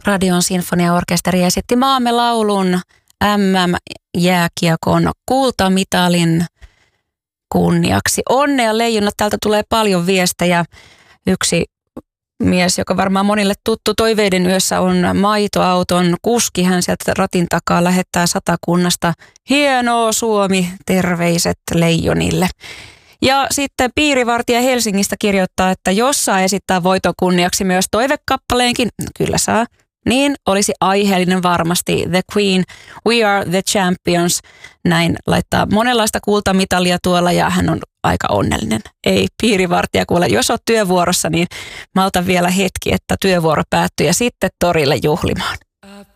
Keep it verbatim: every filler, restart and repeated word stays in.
Radion sinfoniaorkesteri esitti maamme laulun M M-jääkiekon kultamitalin kunniaksi. Onnea leijonat, täältä tulee paljon viestejä. Yksi mies, joka varmaan monille tuttu Toiveiden yössä, on maitoauton kuski. Hän sieltä ratin takaa lähettää Satakunnasta. Hienoa Suomi, terveiset leijonille. Ja sitten piirivartija Helsingistä kirjoittaa, että jos saa esittää voiton kunniaksi myös toivekappaleenkin, kyllä saa, niin olisi aiheellinen varmasti The Queen, We Are the Champions. Näin laittaa monenlaista kultamitalia tuolla ja hän on aika onnellinen. Ei piirivartija kuule, jos olet työvuorossa, niin malta vielä hetki, että työvuoro päättyy ja sitten torille juhlimaan.